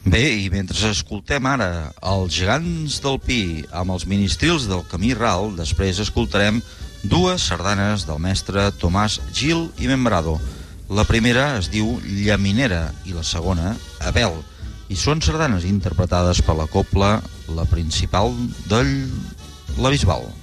Bé, i mentre escoltem ara els gegants del Pi amb els ministrils del Camí Ral, després escoltarem dues sardanes del mestre Tomàs Gil i Membrado. La primera es diu Llaminera i la segona Abel, i són sardanes interpretades per la cobla La Principal de la Bisbal.